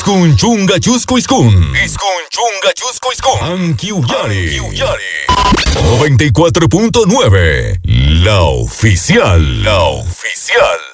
Iskun chunga chusco iskun. Iskun chunga chusco iskun. Ankiuyari. 94.9. La oficial. La oficial.